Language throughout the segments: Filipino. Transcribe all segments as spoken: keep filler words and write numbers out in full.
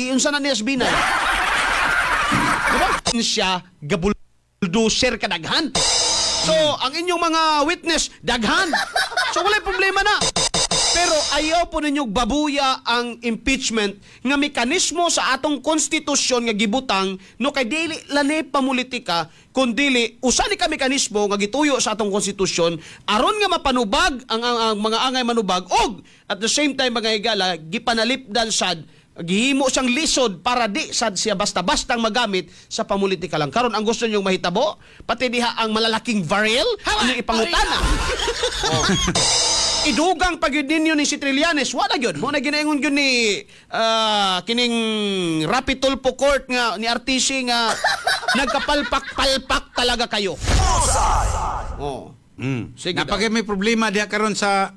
unsa na niya Binay. Diba? Siya gabuldoser kadaghan. So, ang inyong mga witness daghan. So wala problema na. Pero ayaw po ninyong babuya ang impeachment nga mekanismo sa atong konstitusyon nga gibutang no kay dili lani pamulitika kundili usa ni ka mekanismo nga gituyo sa atong konstitusyon aron nga mapanubag ang, ang, ang mga angay manubag og at the same time mga higala gipanalipdan sad gihimo siyang lisod para di sad siya basta-bastang magamit sa pamulitika lang. Karon ang gusto ninyong mahitabo pati diha ang malalaking barrel inyong ipangutana. Oh. Idugang pag yun ninyo ni si Trillanes, wala yun. Muna ginaingon yun ni uh, kining Rapid Tulfo Court nga ni R T C nga nagkapalpak-palpak talaga kayo. Oh. Mm. Sige Napagay may problema diha karon sa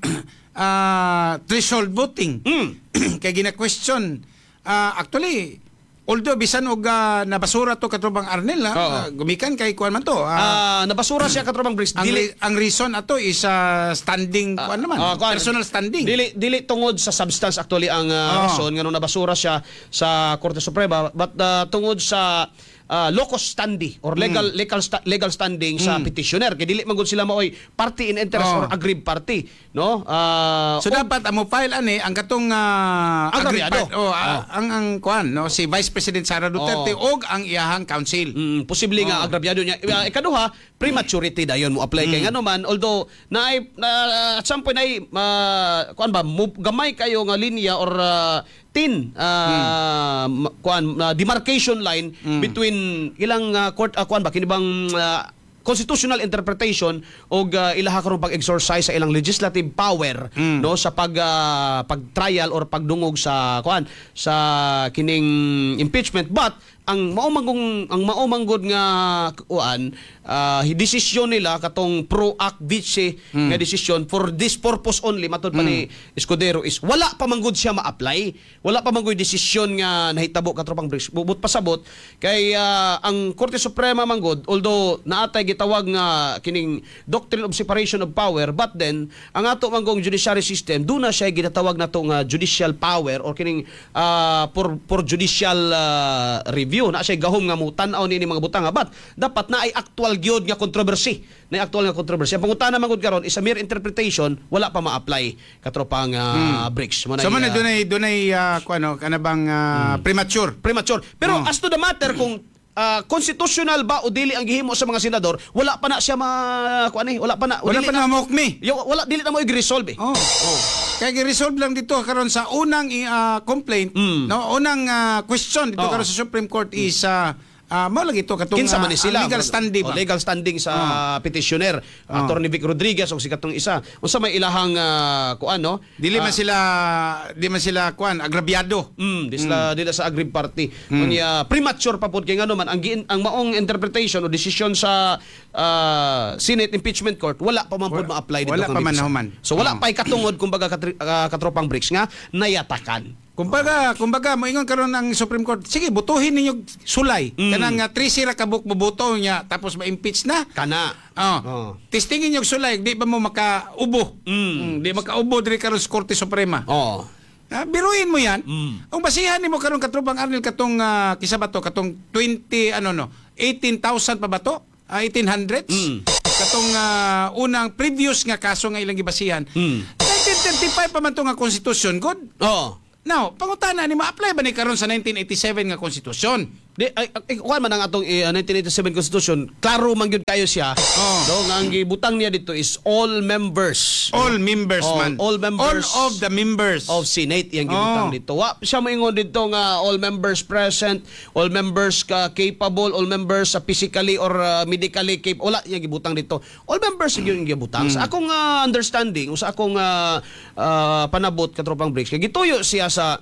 uh, threshold voting. Mm. Kay gina-question. Uh, actually, although bisan og uh, nabasura to katrubang Arnel ha, uh, gumikan kay kuan man to. Uh, uh, nabasura siya katrubang Briggs. Ang, dili, ang reason ato is uh, standing uh, kuan naman, uh, kuan, personal standing. Dili dili tungod sa substance actually ang uh, oh. rason nga nung nabasura siya sa Korte Suprema but uh, tungod sa uh, locus standi or legal mm. legal sta- legal standing mm. sa petitioner kay dili man gud sila maoy party in interest oh. or aggrieved party, no? Uh, so o, dapat amo file ani ang katong uh, aggrieved oh, uh, oh. ang ang kuan no si Vice President Sara Duterte oh. og ang iyahang council. Mm, posible oh. nga agrabyado niya. Uh, ikaduha, prematurity dayon mo apply mm. kay ngano man although na, na at some point ay uh, kuan ba move, gamay kayo nga linya or uh, tin uh, mm. kuan uh, demarcation line mm. between ilang uh, court uh, kuan ba kini bang uh, constitutional interpretation og uh, ilaha karon pag-exercise sa ilang legislative power mm. no sa pag uh, pag-trial or pagdungog sa kuan sa kining impeachment but ang maumanggong ang maumanggod nga kuan uh, desisyon nila katong pro ac vice mm. nga desisyon for this purpose only matud pa mm. ni Escudero is wala pa manggod siya ma-apply, wala pa manggod desisyon nga nahitabo katropang Briggs bubot pasabot kay uh, ang Korte Suprema manggod although naatay gitawag nga kining doctrine of separation of power but then ang ato manggong judiciary system do na siya ginatawag nato nga judicial power or kining uh, for for judicial uh, review na siya gahom nga mutan-aw nini mga butang but dapat na ay actual gyud nga controversy na actual nga controversy ang pangutana man gud karon is a mere interpretation wala pa ma-apply katropang uh, hmm. Briggs so man uh, dunay dunay uh, kuno kana bang uh, hmm. premature premature pero hmm. as to the matter kung Uh, constitutional ba o dili ang gihimo sa mga senador wala pa na siya ma kuan eh wala pa na wala pa na maukmi wala dili na mo i-resolve eh. Oh. Oh. Kaya gi-resolve lang dito karon sa unang uh, complaint mm. no unang uh, question dito oh. karon sa Supreme Court is uh, Uh, mao lagi to katong kinsa man ni sila uh, legal standing o, legal standing sa uh, petitioner uh, uh. Attorney Vic Rodriguez o si katong isa unsa may ilahang uh, kuan no dili man uh, sila di man sila kuan agrabyado mm di sila mm. dili sa aggrieved party mm. unya premature pa pud kay ngano man ang ang maong interpretation o decision sa uh, Senate Impeachment Court wala pa man pud ma-apply dito wala pa man human so wala uh. pa katungod kumbaga katri, uh, katropang Briggs nga nayatakan. Kumbaga, kumbaga moingon karon ng Supreme Court. Sige, butuhin ninyo sulay. Mm. Kanang uh, three sira kabuk boboto niya tapos ma-impeach na. Kana. Oh. oh. Testingin niyo sulay, di ba mo makaubo? Mm. Mm, di makaubo diri karon sa Korte Suprema. Oh. Uh, biruin mo yan. Mm. Ang basihan nimo karon katrubang Arnel katong uh, kisa ba to katong twenty ano no, eighteen thousand pa ba to? Uh, eighteen hundreds. Mm. Katong uh, unang previous nga kaso nga ilang gibasihan. Mm. nineteen thirty-five pa man to nga konstitusyon, good? Oh. Now, pangutana ni ma-apply ba ni karon sa nineteen eighty-seven nga konstitusyon? Di ay, ay kuan man ang atong uh, nineteen eighty-seven constitution, klaro man gyud kayo siya. Oh. No, nga ang gibutang niya dito is all members. All members all, man. All members. All of the members of Senate yang gibutang oh. dito. Wa siya moingon dito nga all members present, all members ka capable, all members uh, physically or uh, medically capable. Wala yang gibutang dito. All members yung gibutang. Mm. Sa akong uh, understanding, sa akong uh, uh, panabot katropang Briggs, kay gituyo siya sa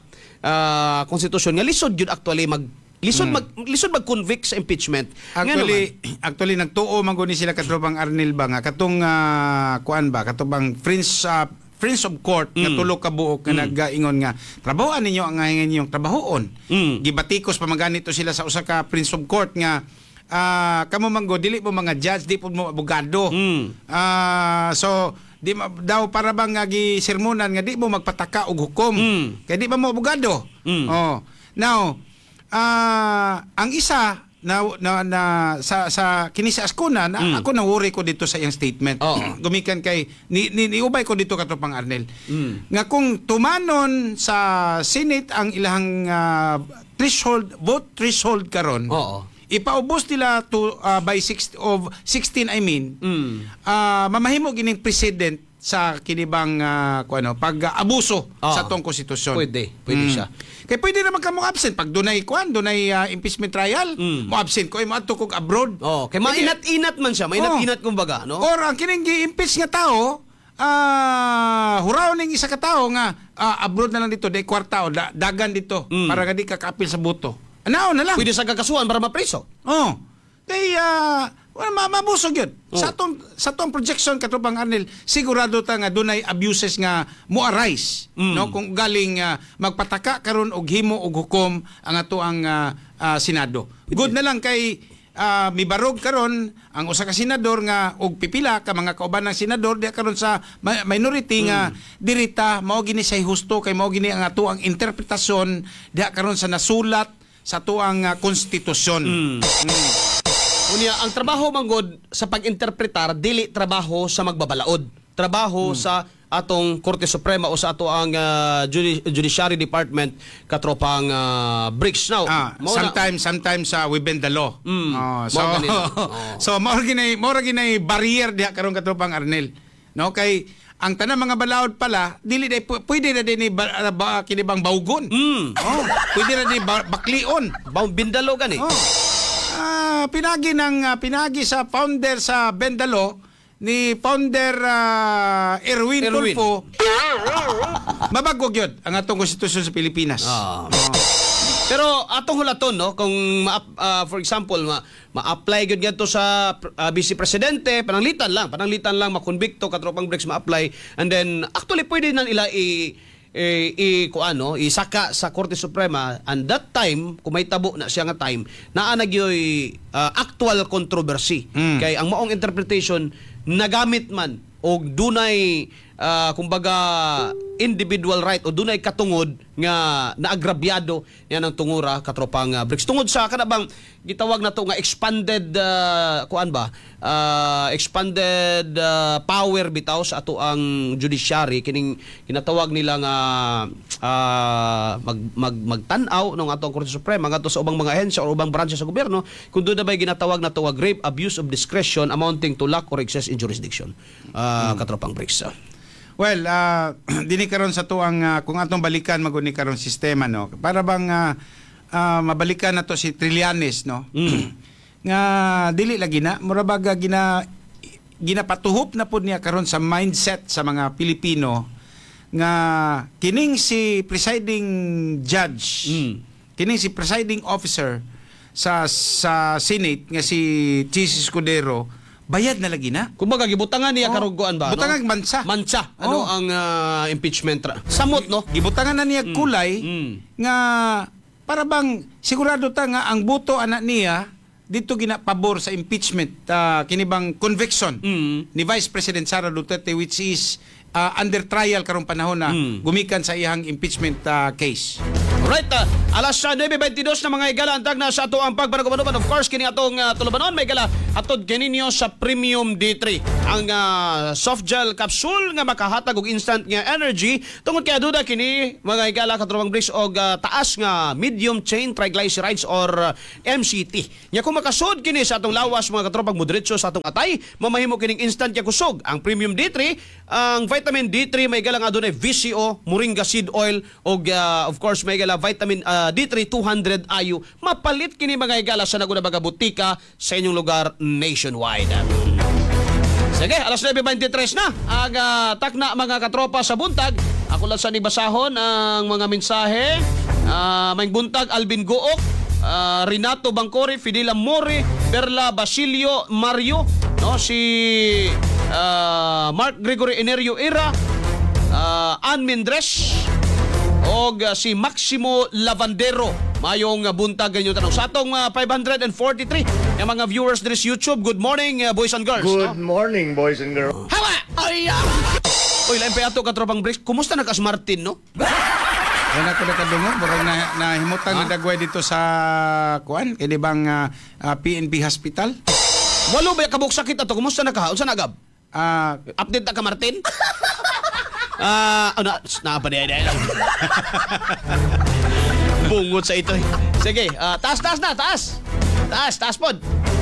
uh, konstitusyon nga lisod gyud actually mag lisod mm. mag lisod mag-convict sa impeachment. Actually actually nagtuo man gud ni sila katropang Arnel ba nga katong uh, kuan ba katubang Friends uh, Friends of Court mm. nga tulo ka buok nga mm. nagaingon nga trabahoan ninyo ang ngayon ninyong trabahoon. Mm. Gibatikos pa maganito sila sa usa ka Friends of Court nga uh, kamo manggo dili mo mga judge di po mo abogado. Mm. Uh, so di ma, daw para bang nga gi sermonan nga di mo magpataka og hukom. Mm. Kay di ba mo abogado. Mm. Oh. Now, ah, ang isa na na, na sa sa kini sa Ascona na Mm. ako na worry ko dito sa iyang statement. Oo. Gumikan kay ni, ni, niubay ko dito katong pang Arnel. Mm. Nga kung tumanon sa Senate ang ilang ah, threshold vote threshold karon. Oo. Ipaubos nila to ah, by six of sixteen I mean. Mm. ah mamahimo gining president sa kinibang uh, ano pag uh, abuso Ah. sa tong konstitusyon. Pwede, pwede siya. Kay pwede naman ka mo absent pag dunay kuan, dunay uh, impeachment trial, Mm. mo absent ko mo adto kog abroad. Oh, kay Pwede. mainat-inat man siya, mainat-inat kumbaga, no? Or ang kining gi-impeach nga tao, ah huraw ning isa ka tao nga ah, abroad na lang dito, day kwarta o da, dagan dito Mm. para nga di ka kaapil sa buto. Anaw na lang. Pwede sa kakasuhan para mapreso. Oh. Kay uh, well, ma mabusog yun. Oh. Sa atong sa atong projection katubang Arnel, sigurado ta nga dunay abuses nga mo arise, Mm. no, kung galing uh, magpataka karon og himo og hukom ang ato ang uh, uh, Senado. Good na lang kay uh, mibarog karon ang usa ka senador nga og pipila ka mga kauban ng senador diha karon sa ma- minority nga dirita mao gini say husto kay mao gini ang ato ang interpretasyon diha karon sa nasulat sa tuang uh, konstitusyon. Unya, ang trabaho manggod sa pag-interpretar dili trabaho sa magbabalaod. Trabaho sa atong Korte Suprema o sa ato ang ah, Judi- Judiciary Department katropang uh, bricks now. Ah, mao na- sometimes sometimes uh, we bend the law. Mm, Oh, so mao ganito. Oh. so mao ginay mao ra ginay barrier diha karon katupang Arnel. No kay ang tanang mga balaod pala dili day pu- pwede na din ni ba, ba, kinibang bawgon. Mm. Oh, pwede na din ba, baklion. Baw bindalo gani. Oh. Ah, pinagi ng ah, pinagi sa founder sa Bendalo ni founder ah, Erwin, Erwin. Tulfo. Mabagog yun ang atong konstitusyon sa Pilipinas. Ah. Oh. Pero atong hulaton no kung ma, ah, for example ma, ma-apply gyud ngadto sa ah, Vice Presidente pananglitan lang pananglitan lang makonbikto katropang bricks ma-apply and then actually pwede nang ila i i, i kuano isaka sa Korte Suprema and that time kung may tabo na siya nga time naa na gyoy ah, actual controversy Mm. kay ang maong interpretation nagamit man og dunay ah, kumbaga individual right o dunay katungod nga naagrabyado yan ang tungura katropang uh, bricks tungod sa kanabang gitawag na to nga expanded ah, kuan ba Ah, expanded ah, power bitaw sa ato ang judiciary kining ginatawag nila nga ah, mag, mag magtan-aw ng atong Korte Suprema ngadto sa ubang mga ahensya o ubang branche sa gobyerno kung doon na ba'y ginatawag na to nga grave abuse of discretion amounting to lack or excess in jurisdiction Ah, katropang bricks ah. Well, uh, dini karon sa tuang uh, kung atong balikan maguni karon sistema no. Para bang uh, uh, mabalikan nato si Trillanes no. Mm. Nga dili lagi na mura baga gina ginapatuhop na pud niya karon sa mindset sa mga Pilipino nga kining si presiding judge, Mm. kining si presiding officer sa sa Senate nga si Chis Escudero bayad na lagi na. Kumbaga gibutangan niya Oh, karuguan ba butangan no? mansa. Mansa ano Oh. ang ah, impeachment tra- samot no Gibutangan na niya kulay Mm. nga para bang sigurado ta nga ang buto anak niya dito ginapabor sa impeachment uh, kinibang conviction Mm. ni Vice President Sara Duterte which is uh, under trial karong panahon na Mm. gumikan sa iyang impeachment uh, case. Alright, uh, alas nine twenty-two na mga igala antag na sa ato ang pagpanagumanuman. Of course, kini atong uh, tulubanon may gala atod kaninyo sa Premium D three. Ang uh, soft gel capsule nga makahatag og instant nga energy tungod kay duda kini mga igala katrubang bricks og uh, taas nga medium chain triglycerides or uh, M C T. Nya kung makasud kini sa atong lawas mga katropang moderitso sa atong atay, mamahimo kining instant nga kusog. Ang Premium D three, ang vitamin D three may gala nga adunay V C O, moringa seed oil og uh, of course may gala vitamin uh, D three two hundred I U. Mapalit kini mga igala sa nagunabaga butika sa inyong lugar nationwide. Sige, alas nine twenty-three na. Ang uh, takna mga katropa sa buntag. Ako lang sa nibasahon ang mga mensahe. Uh, may buntag Alvin Gook, uh, Renato Bangkori, Fidela Mori, Perla Basilio Mario, no si uh, Mark Gregory Enerio Ira, uh, Ann Mendres, og uh, si Maximo Lavandero. Mayong uh, buntag ganyo tanong. Sa atong uh, five forty-three, yung mga viewers diri sa YouTube, good morning uh, boys and girls. Good No? morning, boys and girls. Hawa! Ay! ah! Uy, lain pa yato katropang breaks. Kumusta na kas Martin, no? Wala ko nakadungo, murag na nahimutang Ha? na dagway dito sa kuan, kini bang ah, ah, P N P Hospital. Walo ba kabuk sakit ato? Kumusta na ka? Unsa na gab? Ah, Update na ka Martin? Ah, ano na pa day lang. Bungot sa ito. eh. Sige, ah, taas taas na, taas. Taas, taas pod.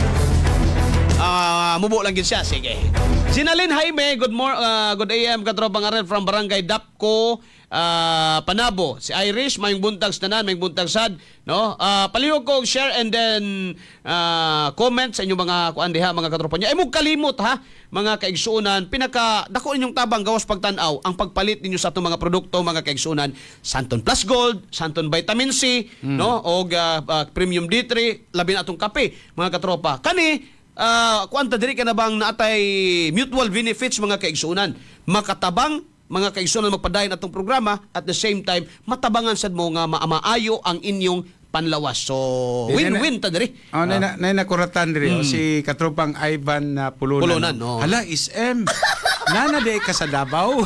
Ah, mubo lang gid siya. Sige. Sinalin Jaime, good mor ah, good A M katropang Arel from Barangay Dapco, ah, Panabo. Si Irish mayong buntag tanan, mayong buntag sad, no? Ah, palihog ko share and then ah, comment sa inyong mga kuan diha mga katropa niya. Ay mo kalimot ha, mga kaigsuonan, pinaka dako inyong tabang gawas pagtan-aw ang pagpalit ninyo sa atong mga produkto mga kaigsuonan, Santon Plus Gold, Santon Vitamin C, no? O ah, ah, Premium D three, labi na atong kape mga katropa. Kani Ah, kuanta diri ka na bang naatay mutual benefits mga kaigsuonan. Makatabang mga kaigsuonan magpadayon atong programa at the same time matabangan sad mo nga maamaayo ang inyong panlawas. So Di, win-win ta diri. oh, nay na nay nakuratan diri oh, si katropang Ivan na Pulunan. Pulunan, oh. Hala, is M. Nana day ka sa Davao.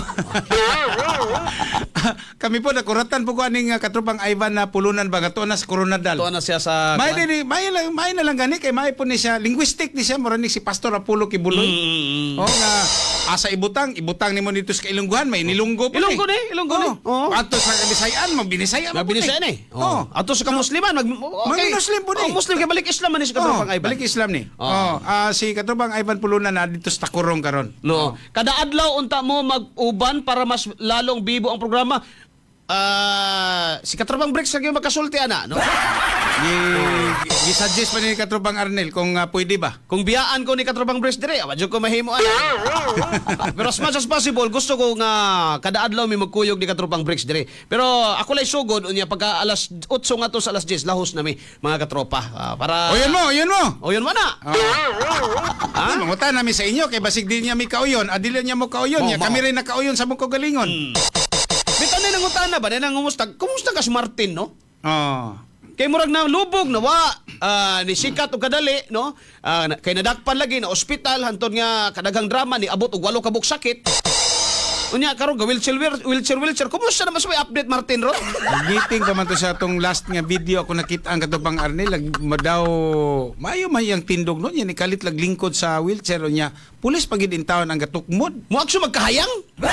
Kami po nakuratan po ko aning uh, katropang Ivan na Pulunan ba gato na sa Coronadal. Tuwa na siya sa May din may lang may na lang gani kay may po ni siya linguistic ni siya mura ni si Pastor Apollo Kibuloy. Mm. Oh nga asa ibutang ibutang nimo dito sa Ilongguhan may nilunggo po. Ilonggo ni, Ilonggo ni. Oh. Oo. Ato sa Bisayan magbinisaya mo. Mabilis yan eh. Oh. Oh. Ato sa kamusliman mag okay. Mga Muslim po ni. Oh, Muslim kay balik Islam man ni si Oh, katropang Ivan. balik Islam ni. Oh. Oh, ah, si katropang Ivan Pulunan na dito sa Takurong karon. No. Kada adlaw unta mo mag-uban para mas lalong bibo ang programa. Ah, si Katrabang Bricks lagi makasulti ana, no? Gi gi-suggest pa ni katropang Arnel kung uh, pwede ba. Kung biyaan ko ni Katrabang Bricks dire, awadyo ko mahimo ana. Pero as much as possible, gusto ko nga kada adlaw mi magkuyog ni Katrabang Bricks dire. Pero ako lay sugod unya pagka alas eight nga to sa alas ten lahos na mi mga katropa. Ah, para O yun mo, yun mo. O yun mo na. Oh. Ah, mangutan namin sa inyo kay basig din niya mi kauyon, adili niya mo kauyon, Oh, niya mao. kami rin na kauyon sa mong kagalingon. Bitaw na nangutana ba na ngumusta? Kumusta ka si Martin, no? Oh. Kay murag na lubog nawa ah, ni sikat og kadali no Ah, na- kay nadakpan lagi na ospital hantud nga kadaghang drama ni abot og walo ka buk sakit unya karon ga wheelchair wheelchair wheelchair kumusta naman sa may update Martin ro Meeting pa man to sa atong last nga video ako nakita ang katubang Arnel lag madaw mayo may ang tindog no yan ikalit lag lingkod sa wheelchair niya pulis pagid intawon ang gatukmod. mo akso magkahayang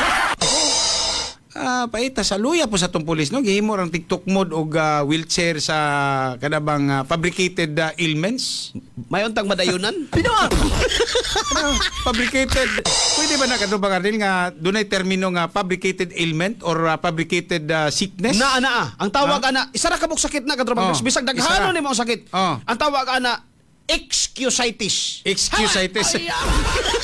Ah, paita sa luya po sa atong pulis no gihimo ang TikTok mode og ah, wheelchair sa kanabang ah, fabricated ah, ailments. may untang madayunan pinuang Ano, fabricated. Pwede ba na katubang Arnel nga dunay termino nga fabricated ailment or ah, fabricated ah, sickness? na ana ang tawag ana isa ra ka buk sakit na katrobang Oh, bisag isa daghano ra. ni mo sakit Oh. ang tawag ana excusitis Excusitis. Ha? Ay, ah.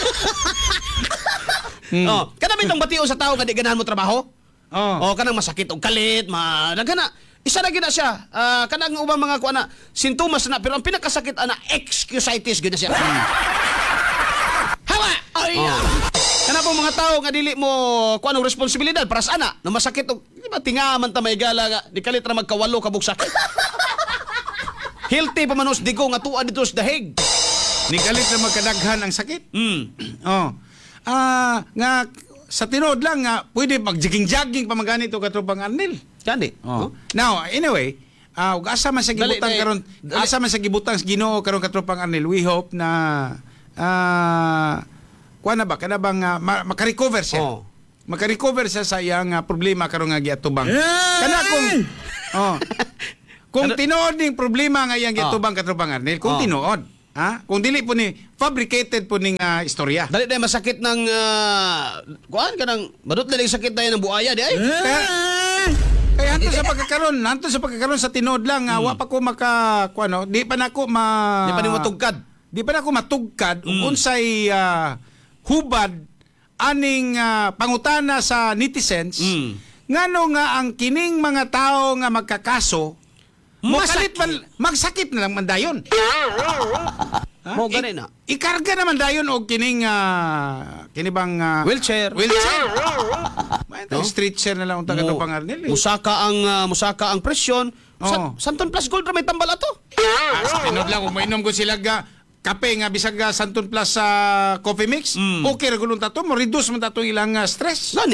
Oh, kana bitong batio sa tao nga di ganahan mo trabaho. Oh. O kanang masakit og kalit, ma nagana. Isa na gina siya. Ah, kanang ubang mga kuan na sintomas na pero ang pinakasakit ana excusitis gina siya. Hawa. Ay. Oh. Kana po mga tao nga dili mo kuan og responsibilidad para sa ana, na masakit og di ba tingaman ta may gala nga di kalit ra magkawalo ka bug sakit. Healthy pa manos digo nga tuwa dito sa dahig. Nigalit na magkadaghan ang sakit. Mm. Oh. Ah, nga sa tinuod lang nga pwede mag-jogging-jogging pa maganito katropang Arnel. Kani. Oh. Now, anyway, ah ug asa man sa Dali, gibutang dali. karon, Dali. asa man sa gibutang sa Ginoo karon katropang Arnel, we hope na ah kuan na ba kana bang ah, ma- makarecover siya. Oh. Makarecover siya sa iyang ah, problema karon nga giatubang. Kana kung oh. Kung tinuod ning problema nga iyang giatubang katropang Arnel, kung Oh. tinuod, ha? Kung dili po ni fabricated po ning ah, istorya. Dali dahil masakit ng uh, kuan ka ng madot dali sakit tayo ng buaya di ay. Kaya, kaya hanto sa pagkakaroon, hanto sa pagkakaroon sa tinod lang, hmm. wa pa ko maka, kuano, di pa nako ma... Di pa ni matugkad. Di pa nako matugkad, mm. unsay ah, hubad, aning ah, pangutana sa netizens, Mm. ngano nga ang kining mga tao nga magkakaso, Masakit. makalit man, magsakit na lang man dayon. Ha? Mo gani na. I- ikarga naman dayon og kining ah, kini bang ah, Wheelchair. wheelchair. May No? stretcher na lang ang taga Mo- pang Arnel. Eh. Musaka ang uh, musaka ang presyon. Sa, Oo. Santon Plus Gold ra may tambal ato. Ah, sa tinod lang kung mainom ko sila ga kape nga bisag ah, Santon Plus sa coffee mix. Mm. Okay ra gulong tato, mo reduce man tato ilang ah, stress. Gani.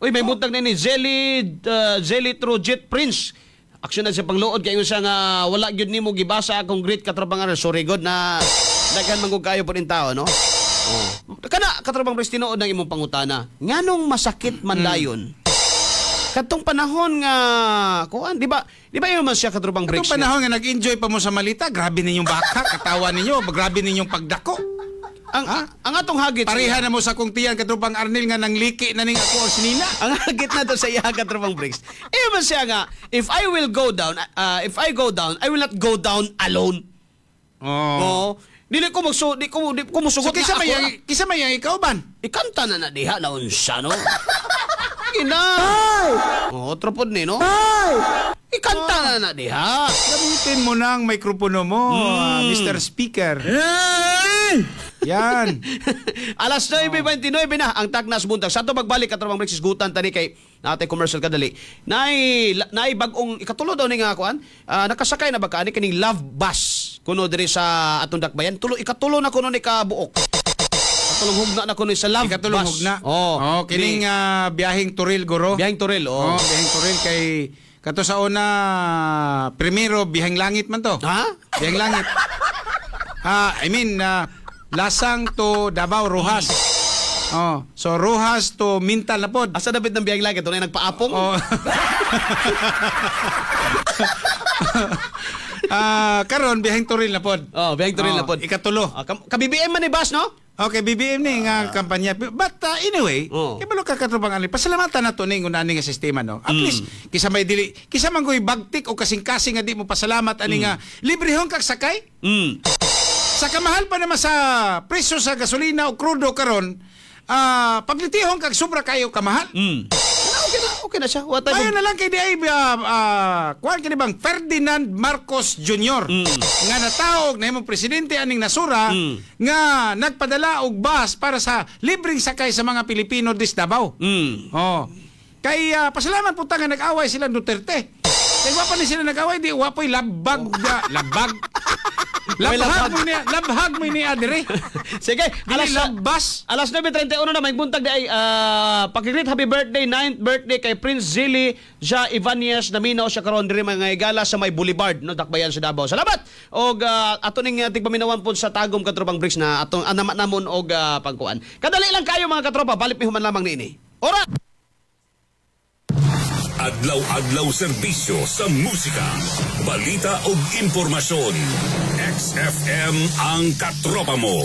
Uy, may buntag na ni Jelly, uh, Jelly True Jet Prince. Aksyon na siya pangluod kayo siya nga wala gyud nimo gibasa akong great katrabang aral. Sorry God na daghan man kog kayo po rin tao, no? Oh. Kana katrabang Prince tinuod ng imong pangutana. Nganong masakit man dayon? Katong panahon nga kuan, di ba? Di ba yun man siya katrabang breaks? Katong panahon nga nag-enjoy pa mo sa malita, grabe ninyong baka, katawa ninyo, grabe ninyong pagdako. Ang, Ha? ang atong hagit Pareha na mo sa kong tiyan katrupang Arnel nga nang liki na ning ako o sinina. ang hagit na to sa iya katrabang breaks. Eh man siya nga, if I will go down, uh, if I go down, I will not go down alone. Oh. Oo. Dili ko magsu di ko di ko So musugot kisa nga may ako. kisa may ikaw ban? Ikanta na na diha na unsa no. Ina. Oh, tropod ni no. Ikanta na na diha. Gamitin mo na ang mikropono mo, ah, Mister Speaker. Yan. Alas nine twenty-nine na ang Tagnas Buntag. Sa to magbalik katrabang breaks gutan tani kay natay commercial kadali. Nay nay bagong ikatulo daw ni nga kuan. Ah, nakasakay na ba ka ani kining love bus kuno diri sa atong dakbayan. Tulo ikatulo na kuno ni ka buok. Katulong hugna na kuno sa love Ikatulong bus. hugna. Oh, oh kining ah, biyaheng Turil guro. biyahing Toril. Oh, Oh. biyaheng Turil kay kato sa una primero biyaheng langit man to. Ha? Biyaheng langit. Ah, I mean ah, Lasang to Davao Rojas. Oh, so Rojas to Mintal na pod. Asa dapat ng biyahing lagi tunay nagpaapong. Oh. Ah, karon biyaheng Turil na pod. Oh, biyahing Toril Oh, na pod. Ikatulo. Ah, ka- ka-B B M man ni bus no? Okay, B B M ni nga kampanya. But uh, anyway, Oh. ibalo ka katrubang ali. Pasalamatan na to ning unani nga sistema no. At least kisa may dili, kisa man goy bagtik o kasing-kasing nga di mo pasalamat ani nga librehon kag sakay. Mm. Sa kamahal pa naman sa presyo sa gasolina o krudo karon, ah paglitihon kag sobra kayo kamahal. Mm. Okay na, okay na siya. What type Ayon of... na lang kay di ay uh, uh, kuan kini bang Ferdinand Marcos Junior nga nataog na imong presidente aning nasura Mm. nga nagpadala og bus para sa libreng sakay sa mga Pilipino dis Davao. Mm. Oh. Kay uh, pasalamat po ta nga nag-away sila Duterte. Kay wa pa ni sila nag-away di wa po'y labag da, labag. May Labhag labag. mo ni labhag mo ni adire. Sige, Alas alas labas. Alas nine thirty-one na may buntag di ay uh, pag-greet happy birthday, ninth birthday kay Prince Zili Ja Ivanias na minaw siya karon diri mga igala sa may Boulevard no dakbayan sa Davao. Salamat. Og uh, ato ning uh, tigpaminawan pud sa Tagum Katrobang Bricks na atong anamat namon og uh, pagkuan. Kadali lang kayo mga katropa, balik mi human lamang niini. Ora. Adlaw-adlaw serbisyo sa musika, balita ug impormasyon. X F M ang katropa mo.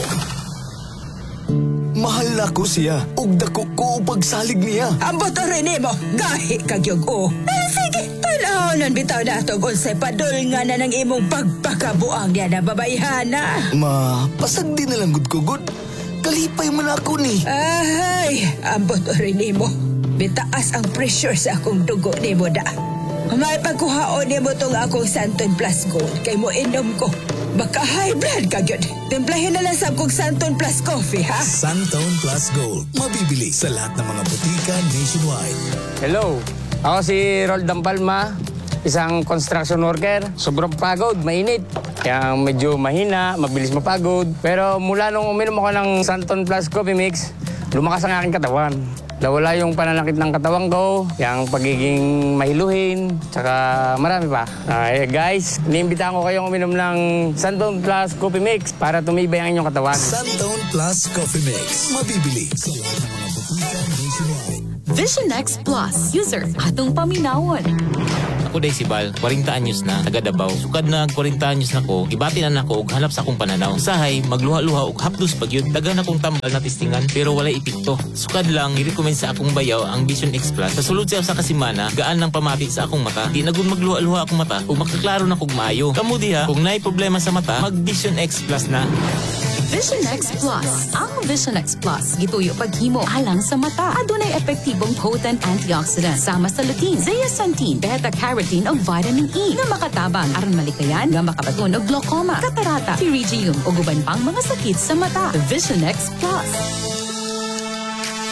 Mahal na ko siya, ug dako ko pagsalig niya. Ambot rin mo, gahi kagyog o. Pero sige, tanahonan bitaw na itong unsay padol nga na ng imong pagpakabuang niya na babayhana. Ma, pasag di na lang gud ko gud. Kalipay man ako ni. Ay, ambot rin mo. Bitaas ang pressure sa akong dugo ni mo da. May pagkuhaon ni mo tong akong Santon Plus Gold kay mo inom ko. Baka high blood ka yun. Templahin na lang sa akong Santon Plus Coffee, ha? Santon Plus Gold. Mabibili sa lahat ng mga butika nationwide. Hello, ako si Roldan Palma, isang construction worker. Sobrang pagod, mainit. Kaya medyo mahina, mabilis mapagod. Pero mula nung uminom ako ng Santon Plus Coffee Mix, lumakas ang aking katawan. Nawala yung pananakit ng katawan ko, yung pagiging mahiluhin, tsaka marami pa. Ay, guys, iniimbitahan ko kayong uminom ng Santon Plus Coffee Mix para tumibay ang inyong katawan. Santon Plus Coffee Mix. Mabibili sa lahat ng mga butika nationwide. Vision X Plus. User, atong paminawon. Ako day si Bal, forty anyos na, taga Davao. Sukad na forty anyos na ko, gibati na nako og hanap sa akong pananaw. Usahay, magluha-luha og hapdos pagyud. Dagan akong tambal na tistingan pero walay epekto. Sukad lang i-recommend sa akong bayaw ang Vision X Plus. Sa sulod siya sa kasimana, gaan lang pamapit sa akong mata. Di na gud magluha-luha akong mata ug makaklaro na kog maayo. Kamu diha, kung naay problema sa mata, mag Vision X Plus na. Vision X Plus. Ang Vision X Plus, gituyo paghimo alang sa mata. Adunay epektibong potent antioxidant sama sa lutein, zeaxanthin, beta-carotene ug vitamin E na makatabang aron malikayan nga makabaton og glaucoma, katarata, pterygium ug uban pang mga sakit sa mata. Vision X Plus.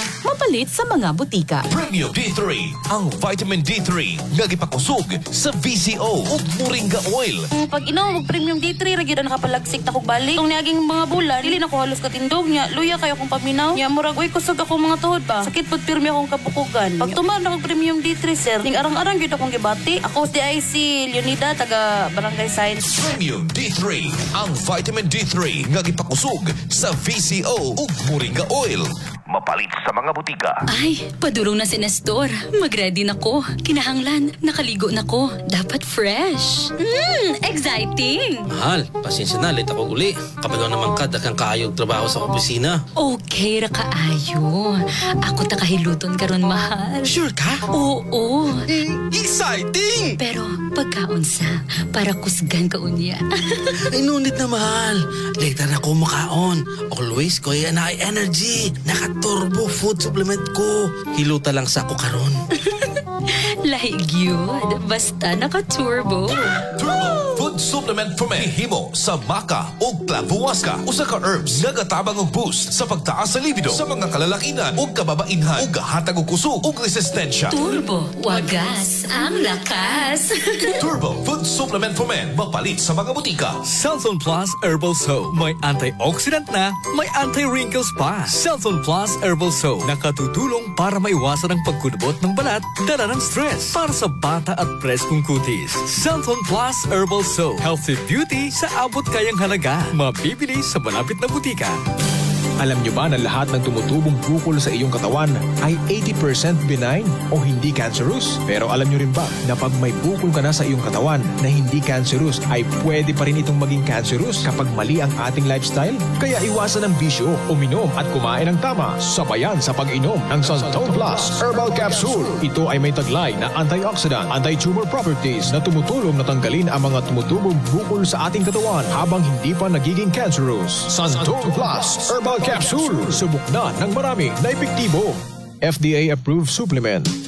mapalit sa mga butika. Premium D three, ang vitamin D three nga gipakusog sa V C O ug Moringa Oil. Pag inom og Premium D three ra gyud nakapalagsik ta kog balik. Tong niaging mga bulan dili na ko halos katindog niya. Luya kayo akong paminaw. Nya murag uy kusog ako mga tuhod ba. Sakit pud pirmi akong kapukugan. Pag tuman ako Premium D three sir, ning arang-arang gyud akong gibati. Ako si I C Leonida taga Barangay Science. Premium D three, ang vitamin D three nga gipakusog sa V C O ug Moringa Oil. Mapalit sa mga butika. Ay, padurong na si Nestor. Mag-ready na ko. Kinahanglan, nakaligo na ko. Dapat fresh. Mmm, exciting. Mahal, pasensya na, late ako uli. Kapag naman ka, dakang kaayog trabaho sa opisina. Okay ra kaayo. Ako takahiluton karon mahal. Sure ka? Oo. Mm, exciting! Pero pagkaunsa, para kusgan ka unya. Ay, nunit na mahal. Later na ko makaon. Always ko yan na energy. Naka-turbo food supplement ko. Hiluta lang sa ko karon. Lahig yun. Basta naka-turbo. Turbo Food Supplement for Men. Himo sa maka o clavuasca. Usa ka herbs nga gatabang og boost sa pagtaas sa libido sa mga kalalakinan o kababainhan o gahatag og kusog o resistensya. Turbo. Wagas. Ang lakas. Turbo Food Supplement for Men. Mapalit sa mga butika. Cellzone Plus Herbal Soap. May antioxidant na, may anti-wrinkles pa. Cellzone Plus Herbal Soap. Nakatutulong para maiwasan ang pagkunabot ng balat, dala ng stress. Para sa bata at preskong kutis. Cellzone Plus Herbal Soap. Healthy beauty sa abot kayang halaga. Mabibili sa malapit na butika. Alam nyo ba na lahat ng tumutubong bukol sa iyong katawan ay eighty percent benign o hindi cancerous? Pero alam nyo rin ba na pag may bukol ka na sa iyong katawan na hindi cancerous ay pwede pa rin itong maging cancerous kapag mali ang ating lifestyle? Kaya iwasan ang bisyo, uminom at kumain ng tama. Sabayan sa pag-inom ng Santone Plus Herbal Capsule. Ito ay may taglay na antioxidant, anti-tumor properties na tumutulong na tanggalin ang mga tumutubong bukol sa ating katawan habang hindi pa nagiging cancerous. Santone Plus Herbal Capsule. Subok na ng marami na epektibo. F D A approved supplement.